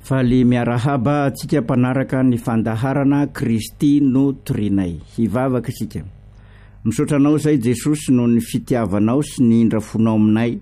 Faly miarahaba atsika mpanaraka ny fandaharana Kristy no torinay. Hivavaka isika. Misotranao zay Jesosy no ny fitiavanao sy ny indrafonao aminay,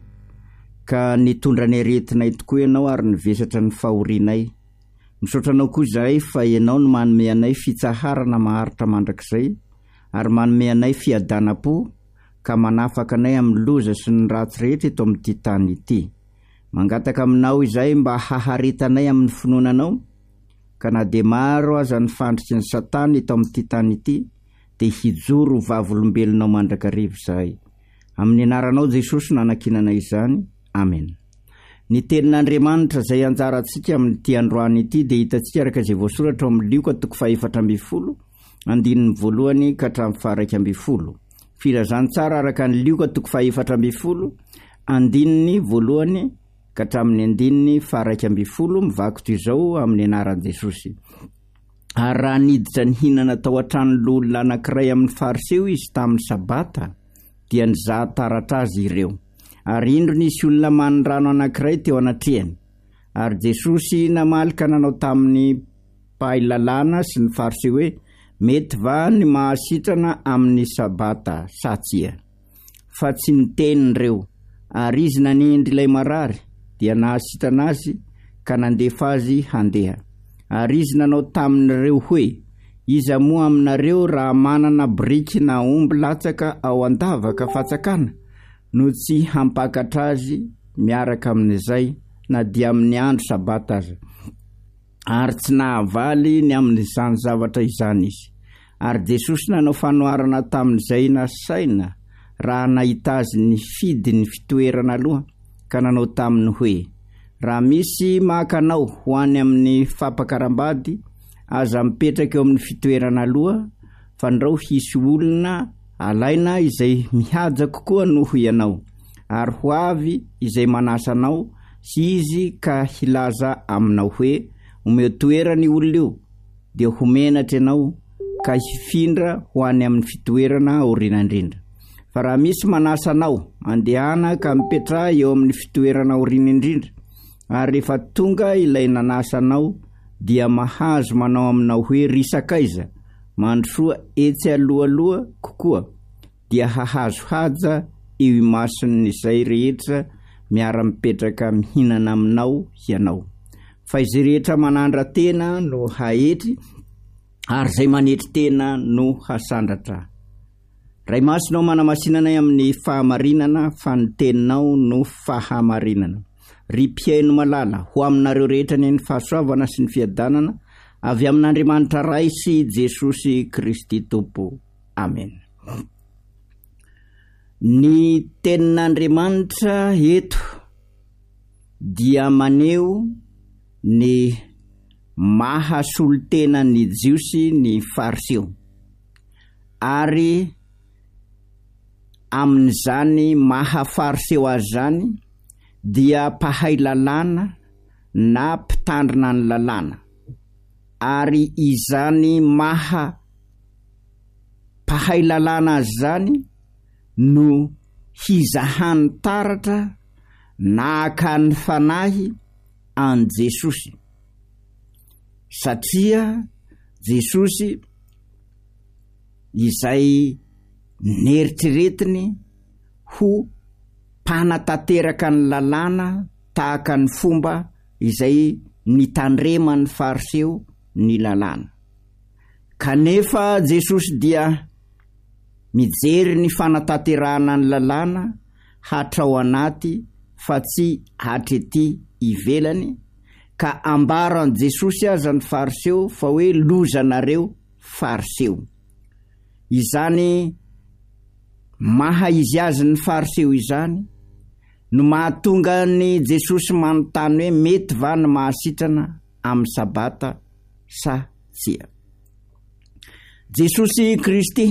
ka nitondra ny aretinay tokoa ianao ary nivesatra ny fahorinay. Misotranao koa zay fa ianao no manome anay fitsaharana maharitra mandrakizay, ary manome anay fiadanam-po, ka manafaka anay amin'ny loza sy ny ratsy rehetra eto amin'ity tany ity. Mangataka aminao izay mba haharitanay amin'ny finoananao, ka na de maro aza ny fandritry ny Satana eto amin'ity tany ity, de hijoro vavolombelonao mandrakariva zahay. Amin'ny anaranao Jesosy nanakinana izany. Amen. Ny tenin'Andriamanitra zay anjarantsika amin'ity androany ity de hitantsika araka izay voasoratra amin'ny Lioka 4:12, andininy voalohany ka hatramin'ny faha 12. Firazany tsara araka ny Lioka 4:12, andininy voalohany ka hatramin'ny andininy faha 12, mivaky toy izao amin'ny anaran'i Jesosy. Ary raha niditra ny hinana tao an-tranon'olona anankiray amin'ny fariseo izy tamin'ny sabata, dia nizaha taratra azy ireo. Ary indro nisy olona manin-drano anankiray teo anatrehany. Ary Jesosy namalika nanao tamin'ny mpahay lalàna sy ny fariseo hoe, mety va ny mahasitrana amin'ny sabata sa tsia? Fa tsy niteniny. Ary izy nanindry ilay marary, dia nahasitrana azy ka nandefa azy handeha. Ary izy nanao tamin'ireo hoe, iza moa aminareo raha manana biriky na omby latsaka ao andavaka fatsakana, no tsy hampakatra azy miaraka amin'izay na dia amin'ny andro sabata aza. Ary tsy nahavaly ny amin'izany zavatra izany izy. Ary Jesosy nanao fanoharana tamin'izay nasaina raha nahita azy ny fidy ny fitoerana aloha, ka nanao taminy hoe, raha misy makanao ho any amin'ny fampakarambady, aza mipetraka eo amin'ny fitoerana aloha, fa ndrao hisy olona alaina izay mihaja kokoa noho ianao, ary ho avy izay manasa anao sy izy ka hilaza aminao hoe, omeo toerany olona io, dia homenatra ianao ka hifindra ho any amin'ny fitoerana aoriana indrindra. Fa raha misy manasa anao, andehana ka mipetra eo amin'ny fitoerana aoriana indrindra, ary rehefa tonga ilay nanasa anao, dia mahazo manao aminao hoe risakaiza, mandrosoa etsy alohaloha kokoa, dia hahazo haja eo imason'izay rehetra miara-mipetraka mihinana aminao ianao. Fa izay rehetra manandra tena no hahetry, ary zay manetry tena no hasandratra. Ray masonao manamasinanay amin'ny fahamarinana, fa ny teninao no fahamarinana. Ry mpiaino malala ho aminareo rehetra ny fahasoavana sy ny fiadanana, avy amin'Andriamanitra Ray sy Jesosy Kristy Tompo. Amen. Ny tenin'Andriamanitra eto dia maneho ny mahasolo tena ny jiosy ny fariseo, ary amin'izany mahafariseo azy zany dia mpahay lalàna na mpitandrina ny lalàna, ary izany mpahay lalàna azy zany no hizahany taratra na akany fanahy an Jesosy, satria Jesosy izay neritreretiny ho mpanatanteraka ny lalàna tahaka ny fomba izay nitandreman'ny fariseo ny lalàna. Kanefa Jesosy dia mijery ny fanatanterahana ny lalàna hatrao anaty fa tsy hatrety ivelany, ka ambaran Jesosy aza ny fariseo fa hoe lozanareo fariseo. Izany maha izy azy ny fariseo izany no mahatonga ny Jesosy manontany hoe mety va ny mahasitrana amin'ny sabata sa tsia? Jesosy Kristy,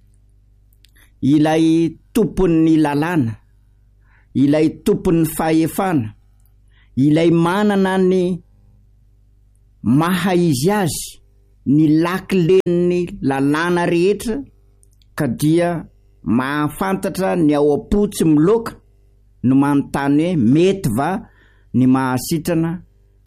ilay tompon'ny lalàna, ilay tompon'ny fahefana, ilay manana ny maha izy azy ny lakilen'ny lalàna rehetra, ka dia mahafantatra ny ao am-po tsy miloka, no manontany hoe mety va ny mahasitrana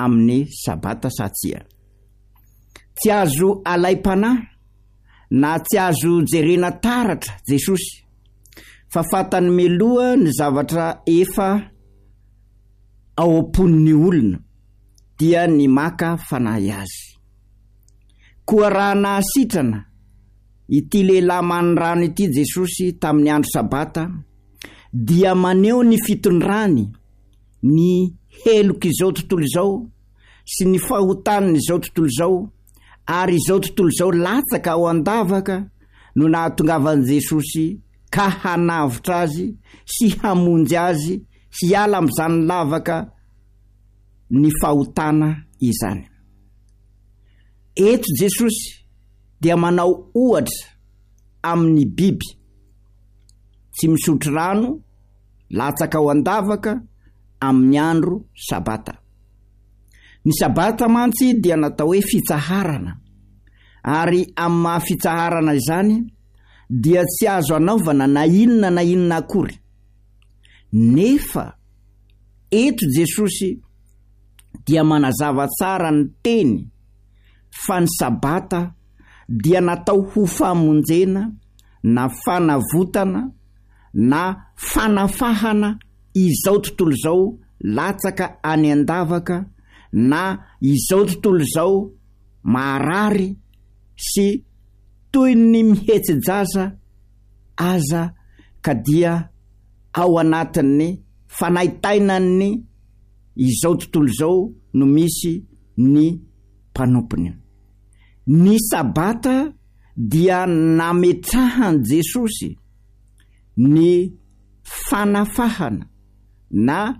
amin'ny sabata satsia. Tsy azo alaim-panahy na tsy azo jerena taratra Jesosy, fa fatany meloha ny zavatra efa ao am-pon'ny olona dia ny maka fanahy azy. Koa raha nahasitrana ity lehilahy manirano ity Jesosy tamin'ny andro sabata, dia maneho ny fitondrany ny heloka izao tontolo izao sy ny fahotaniny izao tontolo izao, ary izao tontolo izao latsaka ao andavaka no nahatongavan' Jesosy ka hanavitra azy sy hamonjy azy sy hiala amin'izany lavaka ny fahotana izany. Eto Jesosy dia manao ohatra amin'ny biby tsy misotro rano latsaka ao andavaka amin'ny andro sabata. Ny sabata mantsy dia natao hoe fitsaharana, ary amin'ny mahafitsaharana izany dia tsy azo anaovana na inona akory. Nefa eto Jesosy dia manazava tsara ny teny fa ny sabata dia natao ho famonjena na fanavotana na fanafahana izao tontolo izao latsaka any andavaka, na izao tontolo izao maharary sy toy ny mihetsy-jaza aza, ka dia ao anatin'ny fanaitainany izao tontolo izao no misy ny mpanompony. Ny sabata dia nametrahany Jesosy ny fanafahana na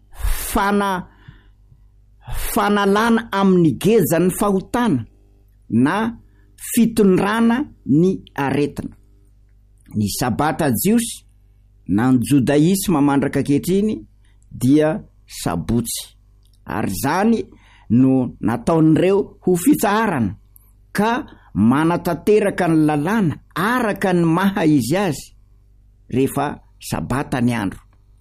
fanalana amin'ny gejany fahotana na fitondrana ny aretina. Ny sabata jiosy na ny jodaisma mandraka ankehitriny dia sabotsy, ary zany no nataon'ireo ho fitsaharana ka manatanteraka ny lalàna araka ny maha izy azy rehefa sabata ny andro.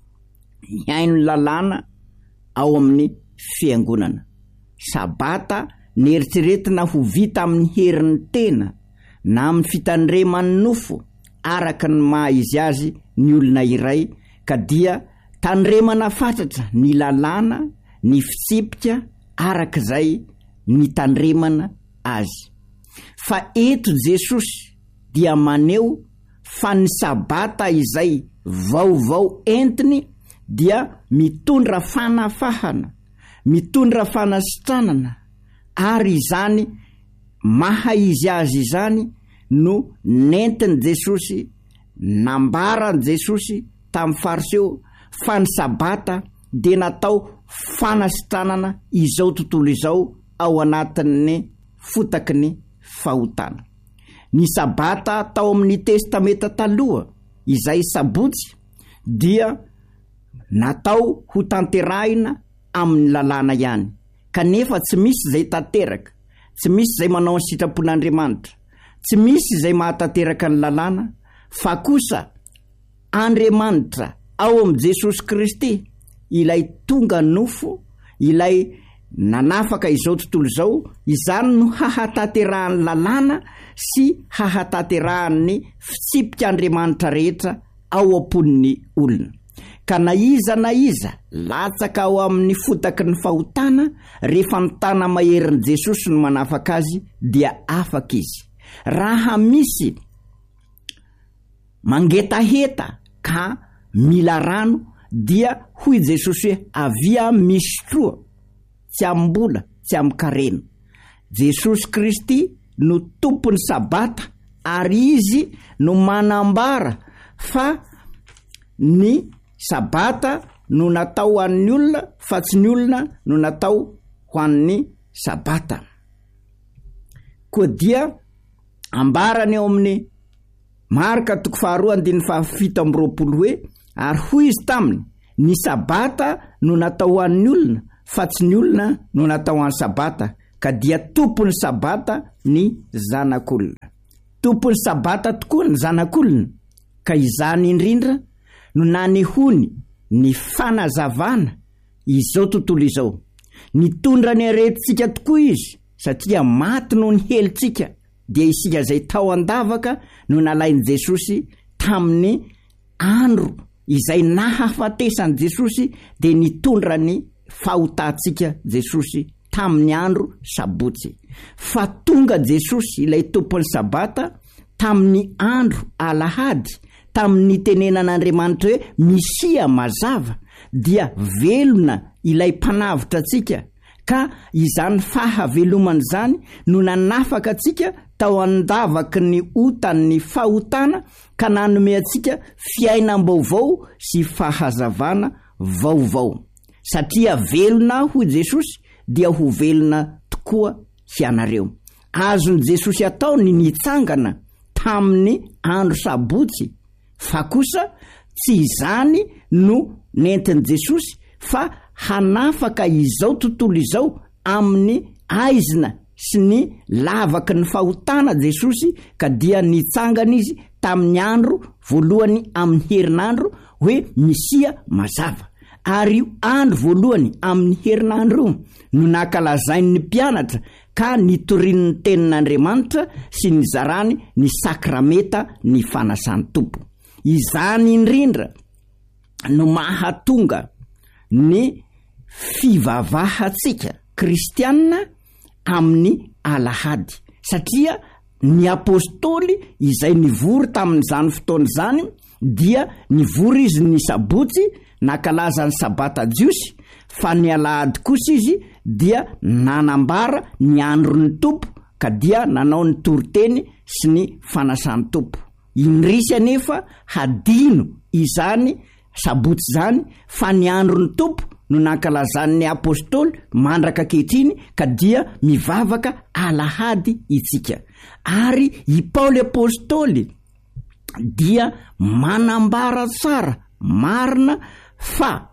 Iaino ny lalàna ao amin'ny fiangonana. Sabata neritreretina ho vita amin'ny herin'ny tena na amin'ny fitandreman'ny nofo araka ny maha izy azy ny olona iray, ka dia tandremana fatratra ny lalàna, ny fitsipika araka izay ny tandremana azy. Fa eto Jesosy dia maneho fa ny sabata izay vaovao entiny dia mitondra fanafahana, mitondra fanasitranana, ary izany maha izy azy izany no nentiny Jesosy, nambarany Jesosy tamin'ny fariseo fa ny sabata dia natao fanasitranana izao tontolo izao ao anatin'ny fotaky ny fahotana. Ny sabata tao amin'ny testameta taloha izay sabotsy dia natao ho tanterahina amin'ny lalàna ihany, kanefa tsy misy izay tanteraka, tsy misy izay manao ny sitrapon'Andriamanitra, tsy misy izay mahatanteraka ny lalàna, fa kosa Andriamanitra ao amin'ny Jesosy Kristy, ilay tonga nofo, ilay nanafaka izao tontolo izao, izany no hahatanterahany lalàna sy hahatanterahany fitsipik'Andriamanitra rehetra ao am-pon'ny olona. Ka na iza latsaka ao amin'ny fotaky ny fahotana, rehefa ny tana maherin'i Jesosy no manafaka azy dia afaka izy. Raha misy mangetaheta ka mila rano, dia hoy Jesosy hoe avia misy troa, tsy ambola, tsy amkarena. Jesosy Kristy no tompony sabata, ary izy no manambara fa ny sabata no natao ho an'ny olona, fa tsy ny olona no natao ho an'ny sabata. Koa dia ambarany eo amin'ny Marka 2:7 hoe, ary hoy izy taminy, ny sabata no natao ho an'ny olona, fa tsy ny olona no natao ho an'ny sabata, ka dia tompony sabata ny zanak'olona. Tompony sabata tokoa ny zanak'olona, ka izany indrindra no nanehony ny fanazavana izao tontolo izao. nitondra ny aretintsika tokoa izy satria maty no ny helitsika dia isika zay tao andavaka no nalainy Jesosy tamin'ny andro izay nahafatesan Jesosy dia nitondra ny fahotantsika Jesosy tamin'ny andro sabotsy. Fa tonga Jesosy ilay tompon'ny sabata tamin'ny andro alahady, tamin'ny tenenan'Andriamanitra hoe misia mazava, dia velona ilay mpanavitra atsika, ka izany fahavelomany zany no nanafaka atsika tao andavaky ny otan'ny fahotana ka nanome atsika fiainam-baovao sy fahazavana vaovao. Satria velona ho Jesosy dia ho velona tokoa ianareo. Azony Jesosy atao ny nitsangana tamin'ny andro sabotsy, fa kosa tsy izany no nentin' Jesosy fa hanafaka izao tontolo izao amin'ny aizina sy ny lavaky ny fahotana Jesosy ka dia nitsangana izy tamin'ny andro voalohany amin'ny herinandro hoe misia mazava. Ary andro voalohany amin'ny herinandro no nankalazainy ny mpianatra ka nitorian'ny tenin'Andriamanitra sy nizarany ny sakrameta ny fanasan'ny tompo. Izany indrindra no mahatonga ny fivavahantsika kristianina amin'ny alahady, satria ny apôstôly izay nivory tamin'izany fotoana zany dia nivory izy ny sabotsy nankalaza ny sabata jiosy, fa ny alahady kosa izy dia nanambara ny andron'ny tompo ka dia nanao ny toriteny sy ny fanasan'ny tompo. Indrisy anefa hadino izany sabotsy zany fa ny andron'ny tompo no nankalazan'ny apôstôly mandraka kehitriny ka dia mivavaka alahady itsika. Ary i Paoly apôstôly dia manambara tsara marina fa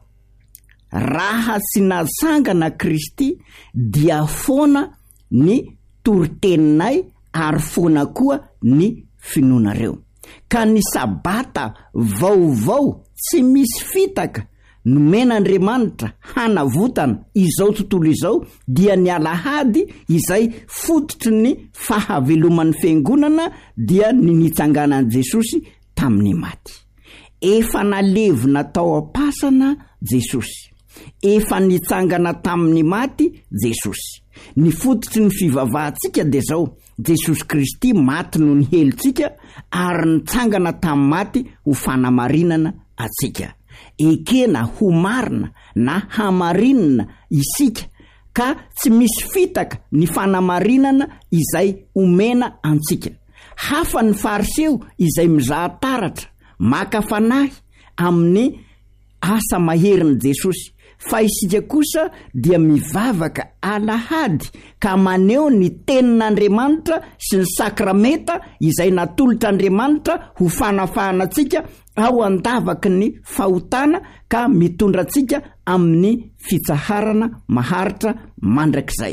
raha tsy natsangana Kristy dia foana ny toriteninay ary foana koa ny finoanareo. Ka ny sabata vaovao tsy misy fitaka nomen'Andriamanitra hanavotana izao tontolo izao dia ny alahady izay fototry ny fahaveloman'ny fiangonana dia ny nitsanganan'i Jesosy tamin'ny maty. Efa nalevina tao am-pasana Jesosy, efa nitsangana tamin'ny maty Jesosy. Ny fototry ny fivavahantsika dia zao: Jesosy Kristy maty no ny helitsika ary nitsangana tamin'ny maty ho fanamarinana atsika. Ekena ho marina na hamarinana isika ka tsy misy fitaka ny fanamarinana izay omena antsika. Hafa ny fariseo izay mizahataratra maka fanahy amin'ny asa maherin'i Jesosy, fa isika kosa dia mivavaka alahady ka maneho ny tenin'Andriamanitra sy ny sakrameta izay natolotr'Andriamanitra ho fanafahana atsika ao andavaky ny fahotana ka mitondra atsika amin'ny fitsaharana maharitra mandrakizay.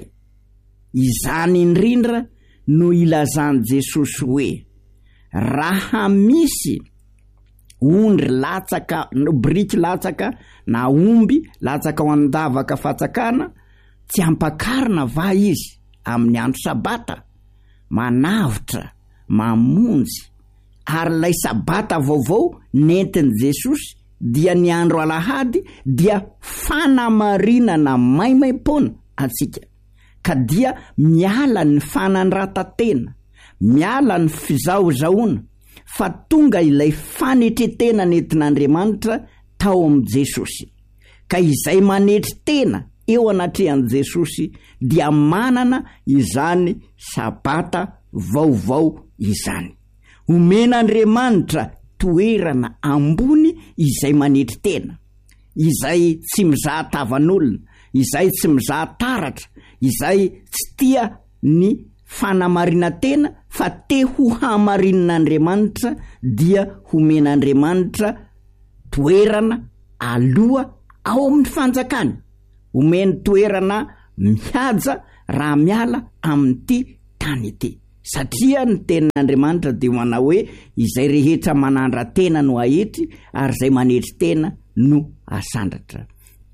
Izany indrindra no ilazany Jesosy hoe raha misy ondry latsaka, briky latsaka na omby latsaka ao andavaka fatsakana, tsy ampakarina va izy amin'ny andro sabata, manavitra, mamonjy. Ary lay sabata vaovao nentin' Jesosy dia ny andro alahady dia fanamarinana maimaim-pona atsika, ka dia miala ny fanandratan-tena, miala ny fizahozahoana, fa tonga ilay fanetretena nentin'Andriamanitra tao am' Jesosy. Ka izay manetry tena eo anatrehan'i Jesosy dia manana izany sabata vaovao izany. Omen'Andriamanitra toerana ambony izay manetry tena, izay tsy mizaha tavan'olona, izay tsy mizaha taratra, izay tsy tia ny fanamarina tena fa te ho hamarinan'Andriamanitra, dia homen'Andriamanitra toerana aloha ao amin'ny fanjakany, omeny toerana mihaja raha miala amin'ity tany ity. Satria ny tenin'Andriamanitra dia manao hoe izay rehetra manandra tena no ahetry ary izay manetry tena no asandratra.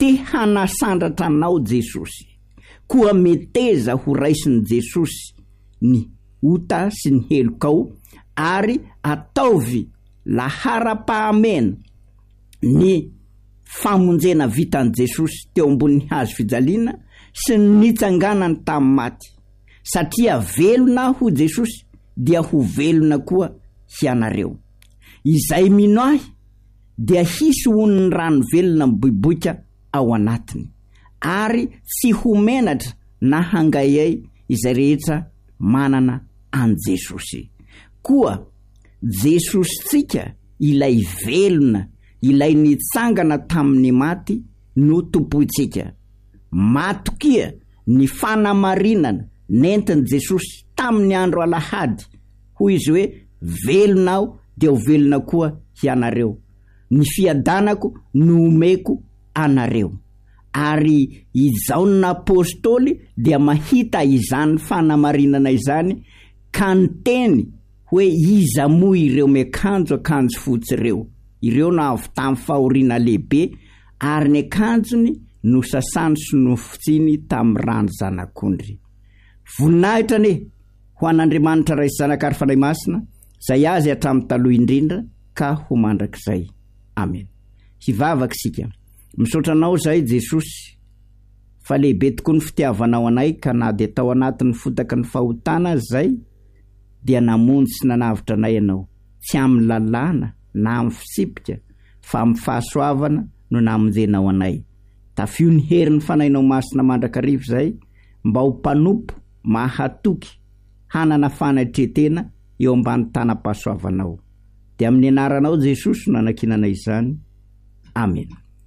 te hanasandratra anao Jesosy, koa meteza ho raisin'i Jesosy ny ota sy ny helokao, ary ataovy lahara-pahamena ny famonjena vitan'i Jesosy teo ambonin'ny hazo fijaliana sy ny nitsanganany tamin'ny maty, satria velona ho Jesosy dia ho velona koa hianareo. Izay mino ahy dia hisy hon'ny rano velona miboiboika ao anatiny, ary tsy ho menatra na hangayay izay rehetra manana an Jesosy. Koa Jesositsika ilay velona, ilay nitsangana tamin'ny maty no tompontsika. Matokia ny fanamarinana nentin' Jesosy tamin'ny andro alahady, hoy izy hoe velona aho dia ho velona koa hianareo. Ny fiadanako no omeko anareo. Ary izaon'ny apôstôly dia mahita izany fanamarinana izany, ka niteny hoe iza moa ireo miakanjo akanjo fotsy ireo na avy tamin'ny fahoriana lehibe, ary ny akanjony no sasany sy nofotsiny tamin'ny rano zanak'ondry. Voninahitra ane ho an'Andriamanitra ray sy zanakary fanahy masina, zay azy hatramin'ny taloha indrindra ka ho mandrakizay. Amen. Hivavaka sika. Misaotra anao zay Jesosy, fa lehibe tokoa ny fitiavanao anay, ka na dia tao anatin'ny fotaka ny fahotana zay dia namonjy sy nanavitra anay ianao, tsy amin'ny lalàna na amin'ny fisipika, fa amin'ny fahasoavana no namonjenao anay. Tafio ny herin'ny fanahinao masina mandrakarivo zay, mba ho mpanompo mahatoky hanana fanatretena eo ambany tanam-pahasoavanao. Dia amin'ny anaranao Jesosy no nanakinana izany. Amen.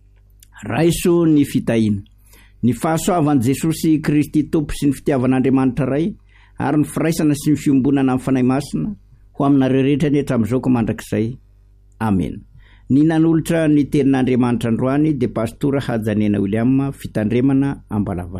Raiso ny fitahina. Ny fahasoavan'i Jesosy Kristy Tompo sy ny fitiavan'Andriamanitra ray, ary ny firaisana sy ny fiombonana amin'ny fanahy masina ho aminareo rehetra ny hatramin'izao ka mandrakizay. Amen. Ny nanolotra ny tenin'Andriamanitra androany dia Pastora Hajanena William, fitandremana Ambalava.